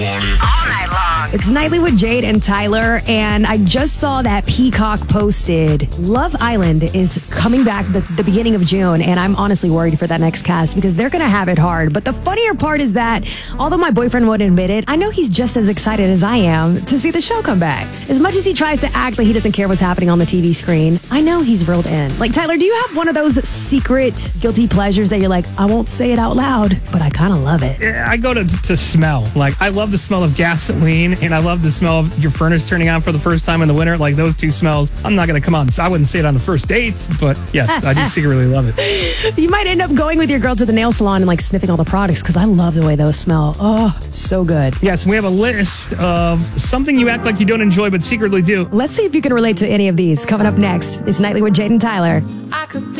All night long. It's Nightly with Jade and Tyler, and I just saw that Peacock posted Love Island is coming back the beginning of June, and I'm honestly worried for that next cast because they're going to have it hard. But the funnier part is that, although my boyfriend wouldn't admit it, I know he's just as excited as I am to see the show come back. As much as he tries to act like he doesn't care what's happening on the TV screen, I know he's reeled in. Like, Tyler, do you have one of those secret guilty pleasures that you're like, I won't say it out loud, but I kind of love it? Yeah, I go to smell. Like, I love the smell of gasoline, and I love the smell of your furnace turning on for the first time in the winter. Like, those two smells, I'm not going to come out and I wouldn't say it on the first dates, but yes, I do secretly love it. You might end up going with your girl to the nail salon and like sniffing all the products because I love the way those smell. Oh, so good. Yes, we have a list of something you act like you don't enjoy but secretly do. Let's see if you can relate to any of these. Coming up next, it's Nightly with Jade and Tyler. I could be